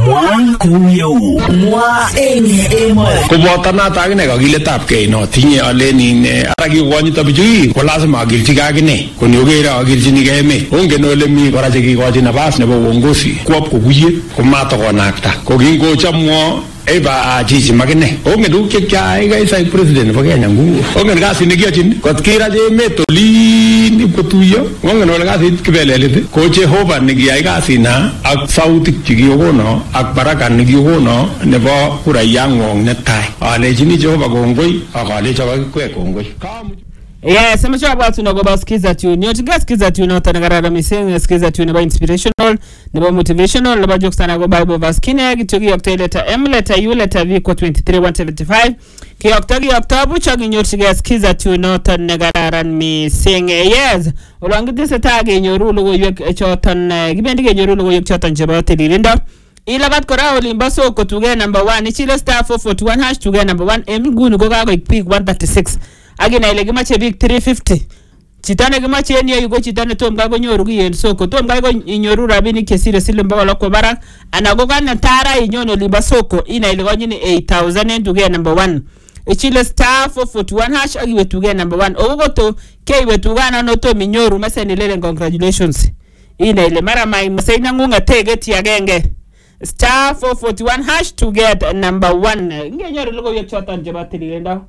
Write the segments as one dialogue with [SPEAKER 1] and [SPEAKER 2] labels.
[SPEAKER 1] Kubota na tagine kagiletab kei no tinye alenin araki konyito bichu ko lazima agilchi kagine kun yogera agilchini keme ongen ole mi kora che kikochi nafas nebo uongozi kwop koguye komatokonakta kokingochamwo eba chichi magine ongen duk che kya ga isa president bo Kenya nguo ongen kasi ne kiachin kot kira je metoli kotuyo ongen ole kasi kibelelit ko Jehova ne kiyai kasi na ak sautik chikiyono ak barakan ne kiyono nebo kurayangong netai alechini Jehova kongoi akalecho kakikwe kongoi.
[SPEAKER 2] Yes, I'm sure about to know about skiza tune. You get skiza tune out and gara missing skiza tune about inspirational, about motivational, about jokes and go Bible verse. Kine gitogi octave letter M letter U letter V ko 23:175. Ki octave octave chagi nyorchiga skiza tune out and gara missing. Yes, ulangi this tag nyoru logo yek choton gibendige nyoru logo yek choton jeba telilinda. Ilabat kora olimba soko tuge number 1 ichile star 441 hash tuge number 1 M gunu go ga pick 136. Agina ile gimache big 350 chitane gimache eni yugo chitane tom ga gonyoru giyen soko tom ga go inyoru rabini kesire silimba wala ko barak anago kana tara inyono liba soko ina ile gonyini 8000 to get number 1 ichile star 441 hash agiwe to get number 1 ogoto keiwe tugana no to minyoru meseni lele congratulations ina ile mara mai masaina ngunga tegeti agenge star 441 hash to get number 1 ngenyoru logo yechotan jebatili lenda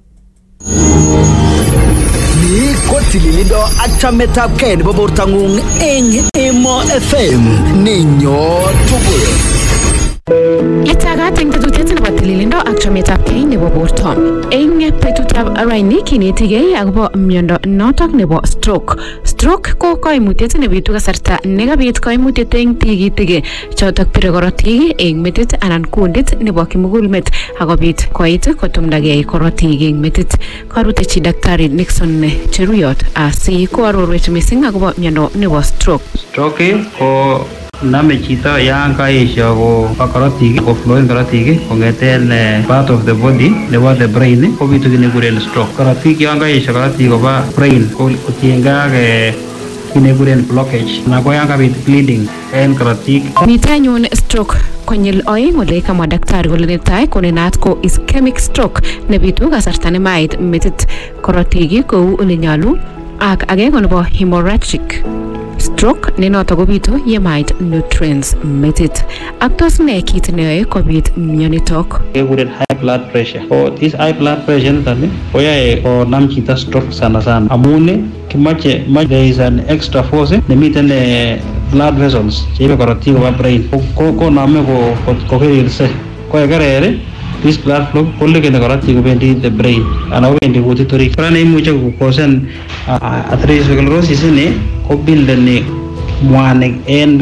[SPEAKER 3] ni kotililido achametap ken nebo bortangung eng Emo FM ninyo tugul.
[SPEAKER 4] Itagat eng tetutiet nebo tililindo ak chametab kei nebo borto. Eng betutab araini kinetigei agobo miondo notok nebo stroke. Stroke ko koimutiet nebitu kasarta nekabit koimutiet eng tigitik chotok pire korotik eng metit anan kundit nebo kimugulmet akobit koit kotumdagei korotik eng metit. Karutechi Daktari Nixon Cheruyot asi koarorwech missing agobo miondo nebo stroke.
[SPEAKER 5] Stroke ko name chito yang kaesho ko korotik ko flow korotik kongeten part of the body nebo the brain ko bitu kinekuren stroke. Korotik yang kaesho korotik koba brain ko tienga ke kinekuren blockage na ko yang kabit bleeding en korotik.
[SPEAKER 4] Mitanyun stroke konyil oeng ole kamwa daktari kole netai konenat ko ischemic stroke nebitu kasarta nemait metit korotik kou ole nyalu ak age ko nebo hemorrhagic stroke nenoto kobitu yemait nutrients metit. Ak tos ne kit neyoe kobit mionitok?
[SPEAKER 5] Kekuren high blood pressure. So this high blood pressure niton koyoe konam chito stroke sana amun kimache there is an extra force nemiten blood vessels cheibe korotik koba brain ko name ko kerilse ko yekerer this blood flow kolegene korotik kobendi the brain ana kobendi kutit orit. Kora neimuche kokosen atherosclerosis ni ko buildeni mwanik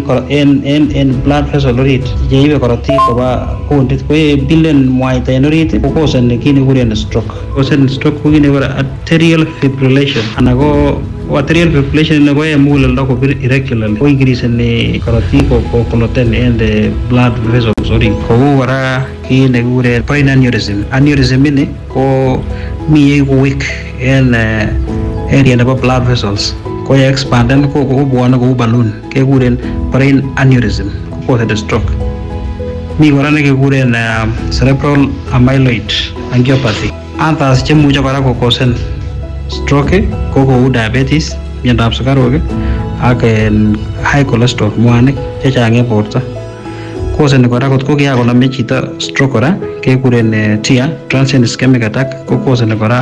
[SPEAKER 5] en blood vessel orit cheibe korotik koba kundit ko builden mwaita en orit kokoseni kit nekikuren stroke. Kosen stroke ko kit nekikuren arterial fibrillation ana ko arterial fibrillation ne ko muguleldo kobir irregularly ko increaseni korotik ko cloten en the blood vessels orit. Kou kora kit nekikuren brain aneurysm. Aneurysm ini ko mi weak en area nebo blood vessels ko ye expanden ko bwone kou balloon kekuren brain aneurysm ko cause stroke. Mi kora nekekuren cerebral amyloid angiopathy. Others chemuche kora kokosen stroke ko kou diabetes, miondab sukaruk ak high cholesterol mwanik chechang en borto. Koseni kora kot ko kiakonome chito stroke kora kekuren TIA, transient ischemic attack ko koseni kora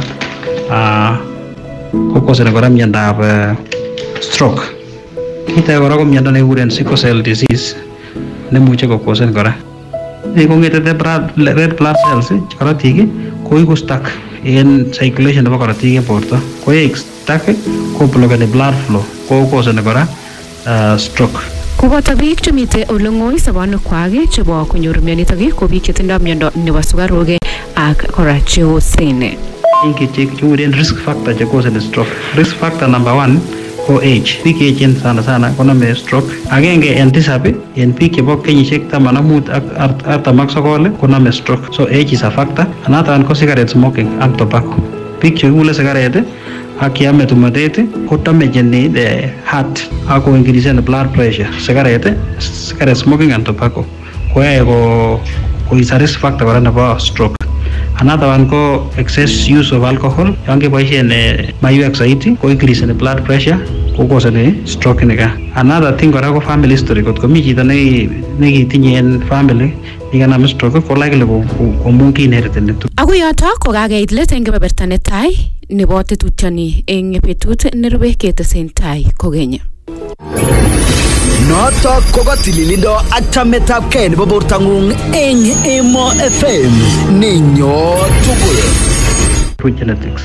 [SPEAKER 5] miondab stroke. Kita kora ko miondo nekikuren sickle cell disease nemuche kokosen kora. Kongete red blood cells korotik koiku stuck en circulation nebo korotik en borto. Ko ye stuck ko blockeni blood flow ko koseni kora stroke.
[SPEAKER 4] Koboto biik chemite ole ng'oi sobonwekwak chebo konyor mionitok ko biik chetindoi miondo nebo sukaruk ak kora cheosen.
[SPEAKER 5] Kikuren risk factor chekoseni stroke. Risk factor number 1 ko age. Biik echen sana konome stroke. Agenge en tisab en biik chebo kenyisiek 15 ak 49 konome stroke. So age is a factor. Another ko cigarette smoking ak tobacco. Biik chekule sigaret ak kiame tumatet ko damageni the heart ak ko increase the blood pressure. Cigarette smoking and tobacco koyae kois risk factor kora nebo stroke. Another one ko excess use of alcohol. Yon keboisien maiwek zaidi ko increase in blood pressure ko cause stroke nika. Another thing kora ko family history. Kot komi chito nekitinye en family nikanam stroke ko likely komun ki-inherited nitu.
[SPEAKER 4] Ako yotok ko kakait let eng kebeberta netai nebo tetutioni eng betut nerube ketesentai kokeny.
[SPEAKER 3] Notok ko tililindo ak chametabgei nebo bortang'ung eng Emo FM. Ninyo tugul.
[SPEAKER 5] Through genetics.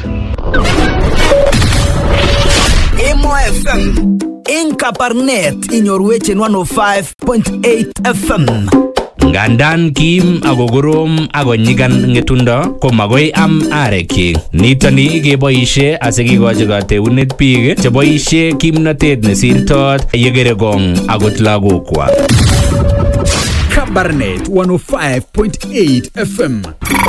[SPEAKER 3] Emo FM eng Kabarnet inyorwech en 105.8 FM.
[SPEAKER 6] Ngandan kim ako korom ako nyigan ngetundo ko magoi am arekyik. Nitoni keboishe asikikochi kateunet biik cheboishe kimnatet nesirtot yekere kong akot lagokwak.
[SPEAKER 7] Kabarnet 105.8 FM.